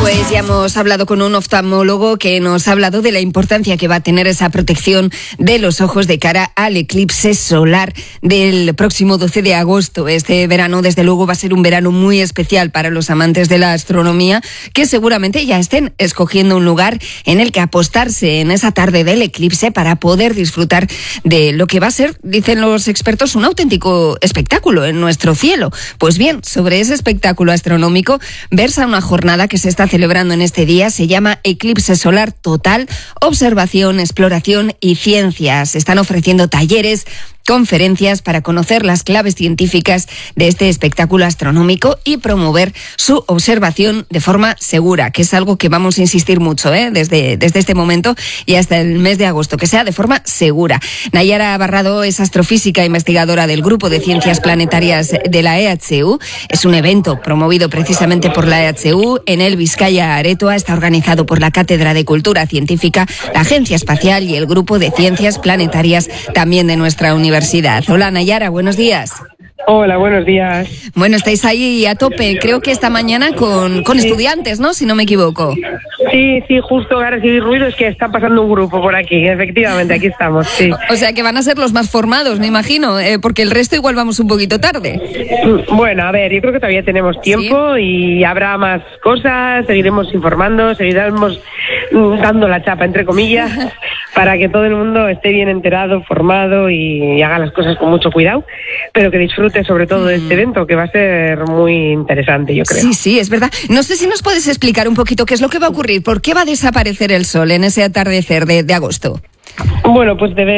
Pues ya hemos hablado con un oftalmólogo que nos ha hablado de la importancia que va a tener esa protección de los ojos de cara al eclipse solar del próximo 12 de agosto. Este verano, desde luego, va a ser un verano muy especial para los amantes de la astronomía, que seguramente ya estén escogiendo un lugar en el que apostarse en esa tarde del eclipse para poder disfrutar de lo que va a ser, dicen los expertos, un auténtico espectáculo en nuestro cielo. Pues bien, sobre ese espectáculo astronómico versa una jornada que se está celebrando en este día. Se llama Eclipse Solar Total, Observación, Exploración y Ciencias. Están ofreciendo talleres, conferencias para conocer las claves científicas de este espectáculo astronómico y promover su observación de forma segura, que es algo que vamos a insistir mucho desde este momento y hasta el mes de agosto, que sea de forma segura. Nayara Barrado es astrofísica investigadora del Grupo de Ciencias Planetarias de la EHU. Es un evento promovido precisamente por la EHU en el Vizcaya Aretoa. Está organizado por la Cátedra de Cultura Científica, la Agencia Espacial y el Grupo de Ciencias Planetarias también de nuestra universidad. Hola Nayara, buenos días. Hola, buenos días. Bueno, estáis ahí a tope, creo que esta mañana con estudiantes, ¿no? Si no me equivoco. Sí, justo ahora recibí ruido, es que está pasando un grupo por aquí, efectivamente, aquí estamos, sí. O sea que van a ser los más formados, me imagino, porque el resto igual vamos un poquito tarde. Bueno, a ver, yo creo que todavía tenemos tiempo, ¿sí? Y habrá más cosas, seguiremos informando, seguiremos dando la chapa, entre comillas, para que todo el mundo esté bien enterado, formado y haga las cosas con mucho cuidado, pero que disfrute sobre todo de este evento, que va a ser muy interesante, yo creo. Sí, es verdad. No sé si nos puedes explicar un poquito qué es lo que va a ocurrir, por qué va a desaparecer el sol en ese atardecer de agosto. Bueno, pues de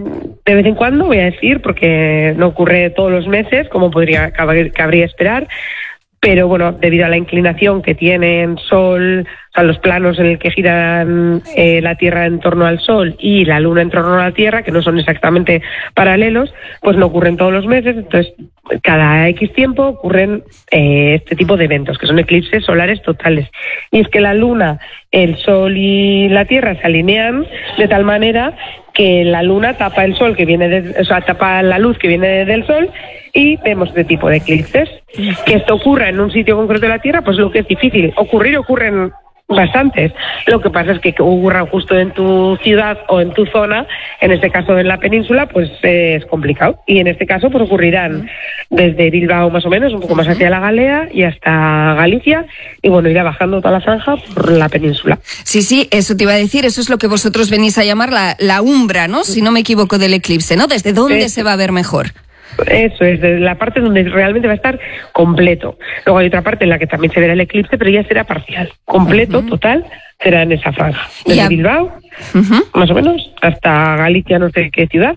vez en cuando, voy a decir, porque no ocurre todos los meses, como cabría esperar, pero bueno, debido a la inclinación que tiene el Sol, o sea, los planos en el que giran la Tierra en torno al Sol y la Luna en torno a la Tierra, que no son exactamente paralelos, pues no ocurren todos los meses. Entonces, cada X tiempo ocurren este tipo de eventos, que son eclipses solares totales. Y es que la Luna, el Sol y la Tierra se alinean de tal manera que la Luna tapa el Sol, tapa la luz que viene del Sol, y vemos este tipo de eclipses. Que esto ocurra en un sitio concreto de la Tierra, pues lo que es difícil. Ocurren bastantes. Lo que pasa es que ocurran justo en tu ciudad o en tu zona, en este caso en la península, pues es complicado. Y en este caso pues ocurrirán desde Bilbao más o menos, un poco más hacia la Galea y hasta Galicia, y bueno, irá bajando toda la franja por la península. Sí, eso te iba a decir, eso es lo que vosotros venís a llamar la umbra, ¿no? Si no me equivoco, del eclipse, ¿no? ¿Desde dónde se va a ver mejor? Eso es, de la parte donde realmente va a estar completo. Luego hay otra parte en la que también se verá el eclipse, pero ya será parcial. Completo, total, será en esa franja. Desde Bilbao, más o menos, hasta Galicia, no sé qué ciudad,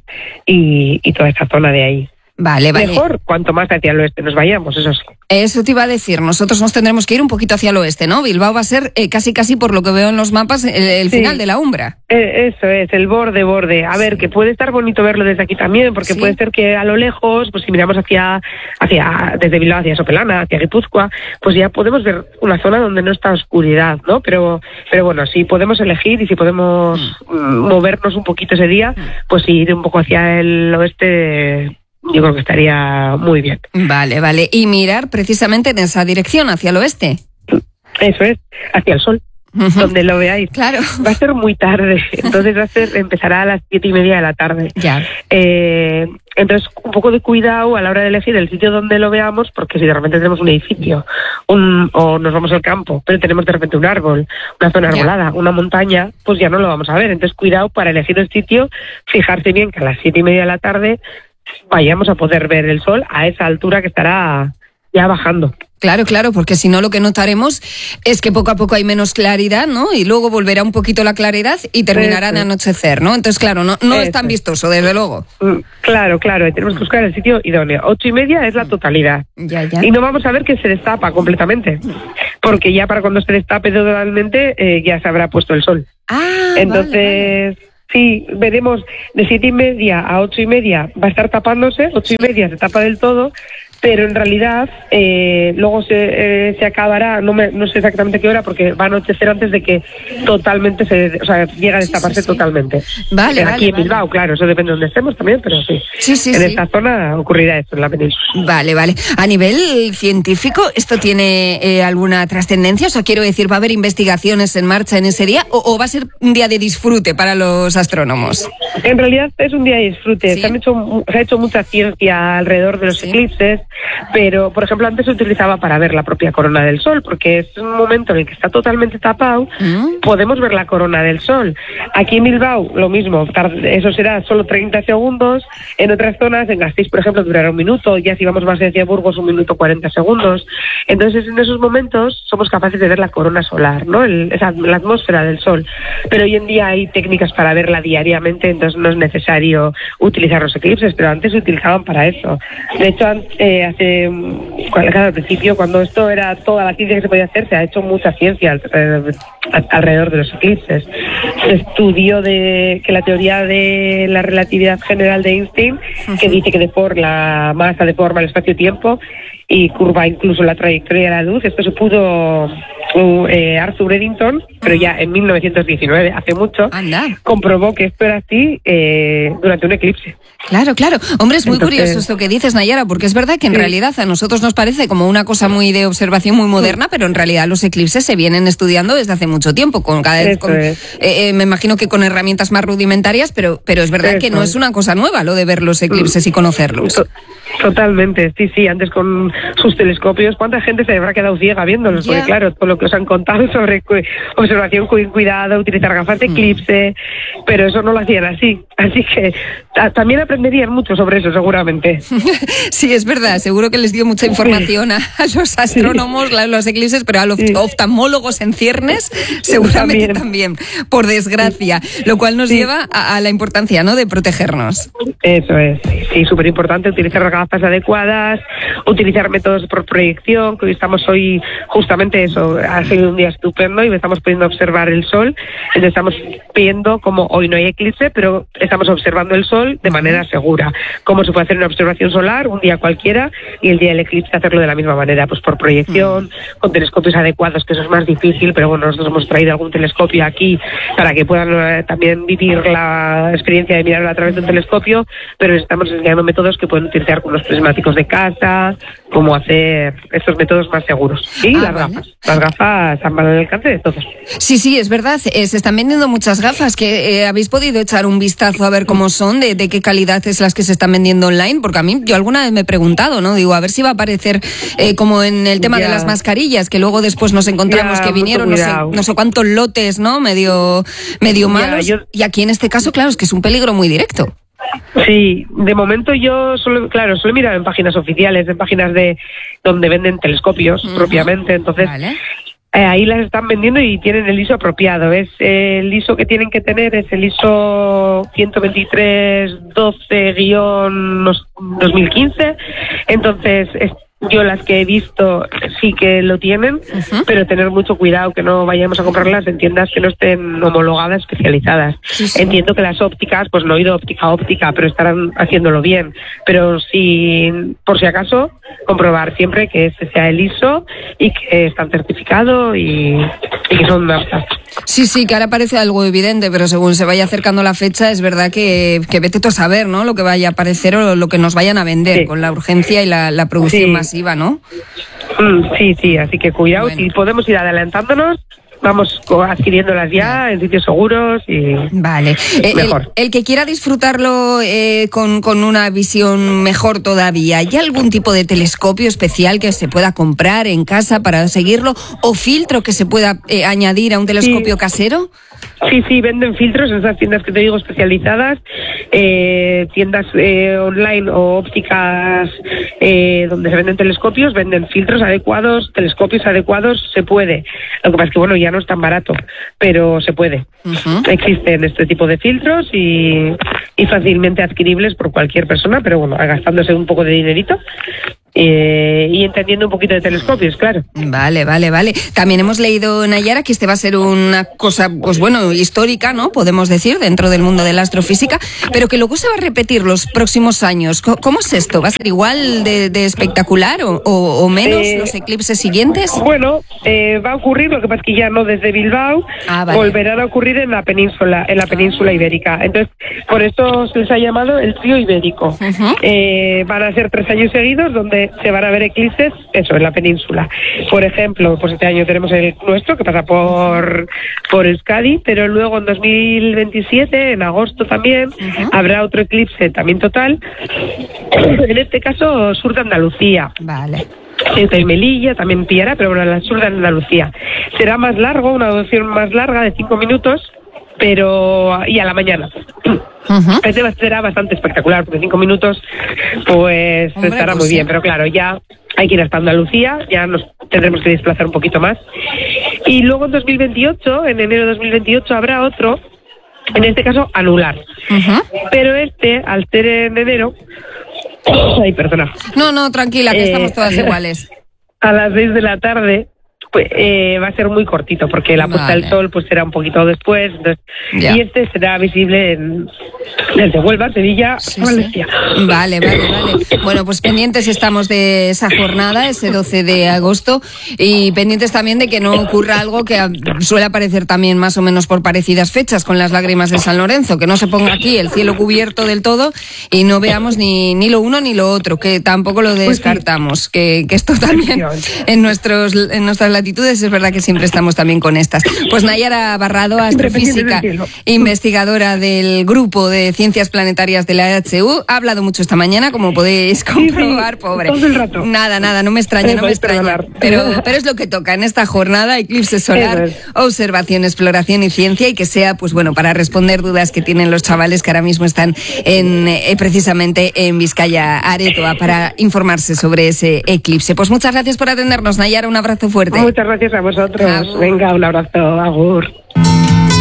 y toda esa zona de ahí. Vale. Mejor cuanto más hacia el oeste nos vayamos, eso sí. Eso te iba a decir, nosotros nos tendremos que ir un poquito hacia el oeste, ¿no? Bilbao va a ser casi por lo que veo en los mapas el final de la umbra. Eso es, el borde. A ver, que puede estar bonito verlo desde aquí también, porque puede ser que a lo lejos, pues si miramos desde Bilbao hacia Sopelana, hacia Guipúzcoa, pues ya podemos ver una zona donde no está oscuridad, ¿no? Pero bueno, si podemos elegir y si podemos movernos un poquito ese día, pues ir un poco hacia el oeste, yo creo que estaría muy bien. Vale. Y mirar precisamente en esa dirección, hacia el oeste. Eso es, hacia el sol, donde lo veáis. Claro. Va a ser muy tarde, entonces empezará a las 7:30 de la tarde. Ya. Entonces, un poco de cuidado a la hora de elegir el sitio donde lo veamos, porque si de repente tenemos un edificio o nos vamos al campo, pero tenemos de repente un árbol, una zona arbolada, una montaña, pues ya no lo vamos a ver. Entonces, cuidado para elegir el sitio, fijarse bien que a las 7:30 de la tarde vayamos a poder ver el sol a esa altura que estará ya bajando. Claro, porque si no lo que notaremos es que poco a poco hay menos claridad, ¿no? Y luego volverá un poquito la claridad y terminará de anochecer, ¿no? Entonces, claro, no es tan vistoso, desde luego. Claro, tenemos que buscar el sitio idóneo. 8:30 es la totalidad. Ya. Y no vamos a ver que se destapa completamente, porque ya para cuando se destape totalmente ya se habrá puesto el sol. Entonces... Vale. Sí, veremos de 7:30 a 8:30 va a estar tapándose, 8:30 se tapa del todo, pero en realidad luego se acabará, no sé exactamente qué hora, porque va a anochecer antes de que totalmente llega a destaparse totalmente. Vale, aquí en Bilbao, claro, eso depende de donde estemos también, pero sí. En esta zona ocurrirá esto, en la península. Vale. A nivel científico, ¿esto tiene alguna trascendencia? O sea, quiero decir, ¿va a haber investigaciones en marcha en ese día o va a ser un día de disfrute para los astrónomos? En realidad es un día de disfrute. ¿Sí? Se ha hecho mucha ciencia alrededor de los eclipses, pero, por ejemplo, antes se utilizaba para ver la propia corona del Sol, porque es un momento en el que está totalmente tapado, podemos ver la corona del Sol. Aquí en Bilbao, lo mismo, eso será solo 30 segundos, en otras zonas, en Gasteiz, por ejemplo, durará 1 minuto, ya si vamos más hacia Burgos, 1 minuto 40 segundos. Entonces, en esos momentos somos capaces de ver la corona solar, ¿no? La atmósfera del Sol. Pero hoy en día hay técnicas para verla diariamente, entonces no es necesario utilizar los eclipses, pero antes se utilizaban para eso. De hecho, al principio, cuando esto era toda la ciencia que se podía hacer, se ha hecho mucha ciencia alrededor de los eclipses. Se estudió que la teoría de la relatividad general de Einstein, que dice que la masa deforma el espacio-tiempo y curva incluso la trayectoria de la luz. Esto se pudo Arthur Eddington, pero ya en 1919, hace mucho, comprobó que esto era así durante un eclipse. Claro. Hombre, es muy curioso esto que dices, Nayara, porque es verdad que en realidad a nosotros nos parece como una cosa muy de observación muy moderna, pero en realidad los eclipses se vienen estudiando desde hace mucho tiempo, me imagino que con herramientas más rudimentarias, pero es verdad que no es una cosa nueva lo de ver los eclipses y conocerlos. Totalmente, sí, antes con sus telescopios, ¿cuánta gente se habrá quedado ciega viéndolos? Porque claro, todo lo que os han contado sobre observación con cuidado, utilizar gafas de eclipse, pero eso no lo hacían así que también aprenderían mucho sobre eso seguramente. Sí, es verdad, seguro que les dio mucha información a los astrónomos, los eclipses, pero a los oftalmólogos en ciernes seguramente también, por desgracia, lo cual nos lleva a la importancia, ¿no?, de protegernos. Eso es, sí, súper importante utilizar gafas adecuadas, utilizar métodos por proyección, que hoy justamente eso, ha sido un día estupendo y estamos pudiendo observar el Sol, entonces estamos viendo como hoy no hay eclipse, pero estamos observando el Sol de manera segura. Cómo se puede hacer una observación solar un día cualquiera y el día del eclipse hacerlo de la misma manera, pues por proyección, con telescopios adecuados, que eso es más difícil, pero bueno, nosotros hemos traído algún telescopio aquí para que puedan también vivir la experiencia de mirarlo a través de un telescopio, pero estamos enseñando métodos que pueden utilizar con los prismáticos de casa, cómo hacer estos métodos más seguros. Y las gafas están al alcance de todos. Sí, es verdad, se están vendiendo muchas gafas, que habéis podido echar un vistazo a ver cómo son, de qué calidad es las que se están vendiendo online, porque yo alguna vez me he preguntado, ¿no? Digo, a ver si va a aparecer como en el tema de las mascarillas, que luego después nos encontramos que vinieron no sé cuántos lotes, ¿no? Medio malos, y aquí en este caso, claro, es que es un peligro muy directo. Sí, de momento yo suelo mirar en páginas oficiales, en páginas donde venden telescopios propiamente, entonces ahí las están vendiendo y tienen el ISO apropiado. El ISO que tienen que tener es el ISO 12312-2015, entonces yo las que he visto sí que lo tienen, pero tener mucho cuidado que no vayamos a comprarlas en tiendas que no estén homologadas, especializadas. Entiendo que las ópticas, pues no he ido óptica a óptica, pero estarán haciéndolo bien. Pero por si acaso, comprobar siempre que ese sea el ISO y que están certificados y que son aptas. Sí, que ahora parece algo evidente, pero según se vaya acercando la fecha, es verdad que vete tú a saber, ¿no?, lo que vaya a aparecer o lo que nos vayan a vender con la urgencia y la producción masiva, ¿no? Sí, así que cuidado, si podemos ir adelantándonos, vamos adquiriéndolas ya en sitios seguros y mejor. El que quiera disfrutarlo con una visión mejor todavía, ¿hay algún tipo de telescopio especial que se pueda comprar en casa para seguirlo o filtro que se pueda añadir a un telescopio casero? Sí, venden filtros en esas tiendas que te digo especializadas, tiendas online o ópticas donde se venden telescopios, venden filtros adecuados, telescopios adecuados, se puede. Lo que pasa es que, bueno, ya no es tan barato, pero se puede. Existen este tipo de filtros y fácilmente adquiribles por cualquier persona, pero bueno, gastándose un poco de dinerito. y entendiendo un poquito de telescopios, claro. Vale. También hemos leído, Nayara, que este va a ser una cosa, pues bueno, histórica, ¿no? Podemos decir, dentro del mundo de la astrofísica, pero que luego se va a repetir los próximos años. ¿Cómo es esto? ¿Va a ser igual de espectacular o menos los eclipses siguientes? Bueno, va a ocurrir, lo que pasa es que ya no desde Bilbao, volverán a ocurrir en la península ibérica. Entonces, por eso se les ha llamado el trío ibérico. Van a ser 3 años seguidos donde se van a ver eclipses, eso, en la península. Por ejemplo, pues este año tenemos el nuestro, que pasa por Euskadi, pero luego en 2027, en agosto también, habrá otro eclipse también total, en este caso sur de Andalucía. Vale. En Melilla también pillará, pero bueno, en el sur de Andalucía. Será más largo, una duración más larga de 5 minutos, y a la mañana. Este será bastante espectacular, porque 5 minutos pues estará muy bien, pero claro, ya hay que ir hasta Andalucía, ya nos tendremos que desplazar un poquito más. Y luego en 2028, en enero de 2028, habrá otro, en este caso anular. Pero al ser en enero... Ay, perdona. No, tranquila, que estamos todas iguales. A las 6 de la tarde... Pues, va a ser muy cortito porque la puesta del sol pues será un poquito después, entonces, y este será visible desde Huelva, Sevilla, Valencia. Vale. Bueno, pues pendientes estamos de esa jornada, ese 12 de agosto, y pendientes también de que no ocurra algo que suele aparecer también más o menos por parecidas fechas con las lágrimas de San Lorenzo, que no se ponga aquí el cielo cubierto del todo y no veamos ni lo uno ni lo otro, que tampoco lo descartamos, que esto también en nuestras latitudes es verdad que siempre estamos también con estas. Pues Nayara Barrado, astrofísica, investigadora del grupo de ciencias planetarias de la EHU, ha hablado mucho esta mañana, como podéis comprobar, pobre. Todo el rato. Nada, no me extraña. Pero es lo que toca en esta jornada, eclipse solar, observación, exploración y ciencia, y que sea, pues bueno, para responder dudas que tienen los chavales que ahora mismo están precisamente en Vizcaya Aretoa para informarse sobre ese eclipse. Pues muchas gracias por atendernos, Nayara, un abrazo fuerte. Muchas gracias a vosotros. Agur. Venga, un abrazo. Agur.